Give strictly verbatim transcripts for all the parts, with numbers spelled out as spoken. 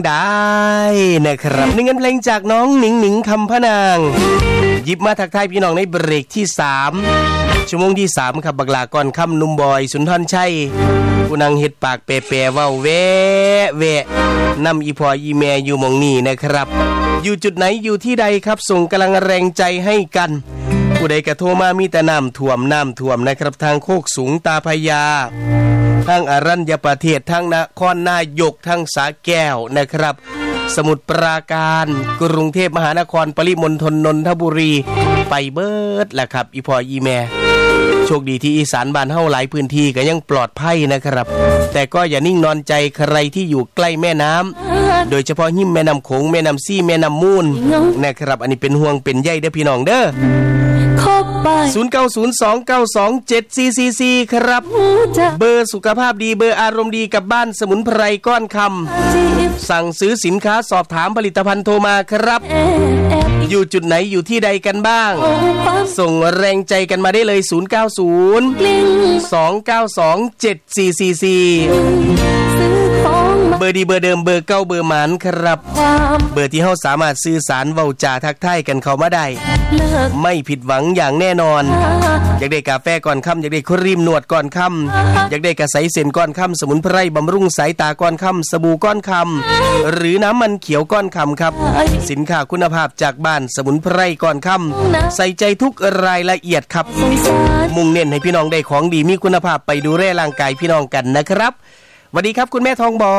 ได้นะครับนี่งั้นเพลงจากน้องหนิงหนิงคำพะนางหยิบมาทักทายพี่น้องในเบรกที่สามชั่วโมงที่สามครับบักลาก่อนค่ำนุ่มบอยสุนทรชัยผู้นางเฮ็ดปากเปเปเว้าแวะแวะนำอีพออีแม่อยู่หม่องนี้นะครับอยู่จุดไหนอยู่ที่ใดครับส่งกำลังแรงใจให้กันผู้ใดกระโทรมามีแต่น้ำท่วมน้ำท่วมนะครับทางโคกสูงตาพญาทางอรัญญประเทศทางนครนายกทางสาแก้วนะครับสมุทรปราการกรุงเทพมหานครปริมณฑลนนทบุรีไปเบิดแหละครับอีพออีแม่โชคดีที่อีสานบ้านเฮาหลายพื้นที่ก็ยังปลอดภัยนะครับแต่ก็อย่านิ่งนอนใจใครที่อยู่ใกล้แม่น้ำโดยเฉพาะหิ้มแม่น้ำโขงแม่น้ำซี่แม่น้ำมูลนะครับอันนี้เป็นห่วงเป็นใยเด้อพี่น้องเด้อศูนย์ เก้า ศูนย์ สอง เก้า สอง เจ็ด สี่ สี่ สี่ครับเบอร์สุขภาพดีเบอร์อารมณ์ดีกับบ้านสมุนไพรก้อนคำสั่งซื้อสินค้าสอบถามผลิตภัณฑ์โทรมาครับอยู่จุดไหนอยู่ที่ใดกันบ้างส่งแรงใจกันมาได้เลยศูนย์ เก้า ศูนย์ สอง เก้า สอง เจ็ด สี่ สี่ สี่เบอร์ดีเบอร์เดิมเบอร์เก้าเบอร์หมานครับเบอร์ที่เฮาสามารถสื่อสารเว้าจาทักทายกันเข้ามาได้ไม่ผิดหวังอย่างแน่นอนอยากได้กาแฟก่อนค่ำอยากได้ครีมนวดก่อนค่ำอยากได้กระใสเส้นก่อนค่ำสมุนไพรบำรุงสายตาก่อนค่ำสบู่ก้อนค่ำหรือน้ำมันเขียวก้อนค่ำครับสินค้าคุณภาพจากบ้านสมุนไพรก่อนค่ำใส่ใจทุกรายละเอียดครับมุ่งเน้นให้พี่น้องได้ของดีมีคุณภาพไปดูแลร่างกายพี่น้องกันนะครับสวัสดีครับคุณแม่ทองบอ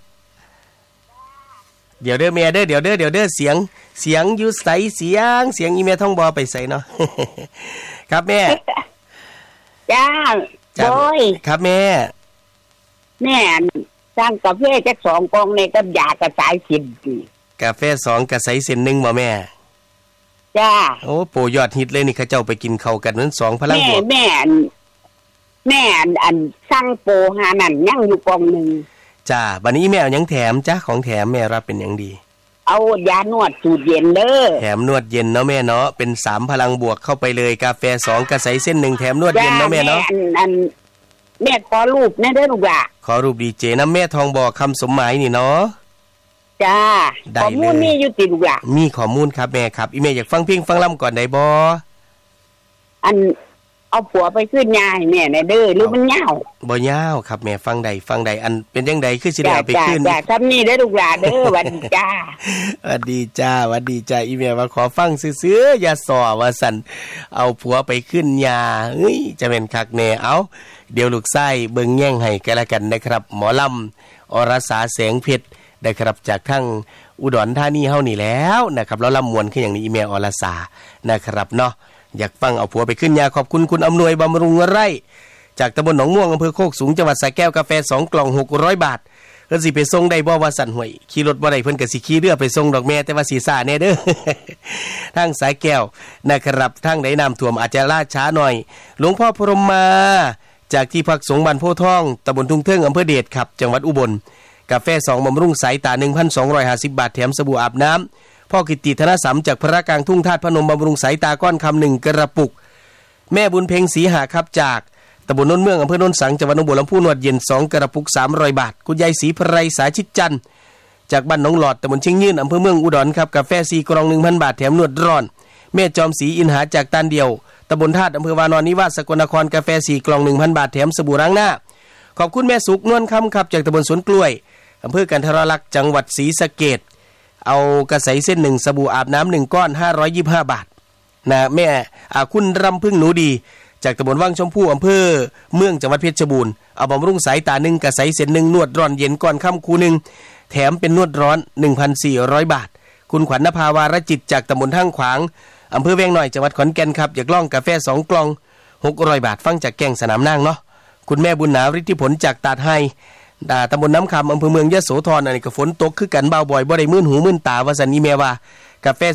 เดี๋ยวเด้อแม่เด้อเดี๋ยวเด้อเดี๋ยวเด้อเสียงเสียงอยู่ใสเสียงเสียงอีแม่ทองบอไปใส่เนาะ ครับแม่จ้าโอ้ยครับแม่แม่สร้างกาแฟจักสองกองในกับยากระสายสินกาแฟสองกระใสเส้นหนึ่งบ่แม่จ้าโอ้โปรยอดฮิตเลยนี่เขาเจ้าไปกินข้าวกันนั้นสองพลังบวกแม่แม่อันสร้างโปรหานั่นยังอยู่กองหนึ่งจ้าบัดนี้แม่เอาหยังแถมจ้าของแถมแม่รับเป็นหยังดีเอายานวดสูตรเย็นเด้อแถมนวดเย็นเนาะแม่เนาะเป็นสามพลังบวกเข้าไปเลยกาแฟสองกระใสเส้นหนึ่งแถมนวดเย็นเนาะแม่เนาะอันแม่ขอรูปแน่เด้อลูกอ่ะขอรูปดีเจน้ำแม่ทองบอกคำสมหมายนี่เนาะจ้าข้อมูลมีอยู่ติลูกอ่ะมีข้อมูลครับแม่ครับอีแม่อยากฟังเพลงฟังลำก่อนได้บ่อันเอาผัวไปขึ้นยาให้แม่ในเด้อหรือมันยาวบ่ยาวครับแม่ฟังใดฟังใดอันเป็นจังไดคือสิได้เอาไปขึ้นจ้าๆทำนี่เด้อลูกหลานเด้อหวัดดีจ้าหวัดดีจ้าหวัดดีจ้าอีแม่ว่าขอฟังซื่อๆอย่าส่อว่าสั่นเอาผัวไปขึ้นยาเฮ้ยจะเป็นคักแน่เอาเดี๋ยวลูกไส้เบิ่งแย่งให้กันละกันนะครับหมอลำอรสาแสงเพชรได้ครับจากทั้งอุดรธานีเฮานี่แล้วนะครับแล้วลำมวนคืออย่างนี้อีแม่อรสานะครับเนาะอยากฟังเอาผัวไปขึ้นยาขอบคุณคุณอำนวยบำรุงไร่จากตำบลหนองม่วงอำเภอโคกสูงจังหวัดสระแก้วกาแฟสองกล่องหกร้อยบาทเพิ่นสิไปส่งได้บ่ว่าสั่นห่วยขี่รถบ่ได้เพิ่นก็สิขี่เรือไปส่งดอกแม่แต่ว่าสิซ่าแน่เด้อ ทางสายแก้วนะครับทางไหนน้ำท่วมอาจจะล่าช้าหน่อยหลวงพ่อพรหมมาจากที่พักสงฆ์บ้านโพธิ์ทองตำบลทุ่งเทิงอำเภอเดชครับจังหวัดอุบลกาแฟสองบำรุงสายตา หนึ่งพันสองร้อยห้าสิบ บาทแถมสบู่อาบน้ำพ่อกิตติธนสัมจากพระกลางทุ่งธาตุพนมบำรุงสายตาก้อนคำหนึ่งกระปุกแม่บุญเพ็งศรีหาครับจากตำบลโนนเมืองอำเภอโนนสังจังหวัดหนองบัวลำพูนวดเย็นสองกระปุกสามร้อยบาทคุณยายศรีไพรสาชิตจันทร์จากบ้านหนองหลอดตำบลเชียงยืนอำเภอเมืองอุดรครับกาแฟสี่กล่อง หนึ่งพัน บาทแถมนวดร้อนแม่จอมศรีอินหาจากตานเดียวตำบลธาตุอำเภอวานอนนิวาสสกลนครกาแฟสี่กล่อง หนึ่งพัน บาทแถมสบู่ล้างหน้าขอบคุณแม่สุกนวลคำครับจากตำบลสวนกล้วยอำเภอกันทรลักษณ์จังหวัดศรีสะเกษเอากระใสเส้นหนึ่งสบู่อาบน้ำหนึ่งก้อนห้าร้อยยี่สิบห้าบาทนะแม่อาคุณรำพึ่งหนูดีจากตำบลวังชมพูอำเภอเมืองจังหวัดเพชรบูรณ์เอาบำรุงสายตาหนึ่งกระใสเส้นหนึ่งนวดร้อนเย็นก่อนค่ำคูหนึ่งแถมเป็นนวดร้อน หนึ่งพันสี่ร้อย บาทคุณขวัญนภาวารจิตจากตำบลท่างขวางอำเภอแวงหน่อยจังหวัดขอนแก่นครับอยากลองกาแฟสองกล่องหกร้อยบาทฟังจากแกงสนามนางเนาะคุณแม่บุญหนาฤทธิผลจากตาดไฮดาตำบลน้ำคำอำเภอเมืองยโสธรอันนี้ก็ฝนตกคือกันเบาบ่อยบ่ได้มื่นหูมื่นตาว่าสันนี่แม่ว่ากาแฟ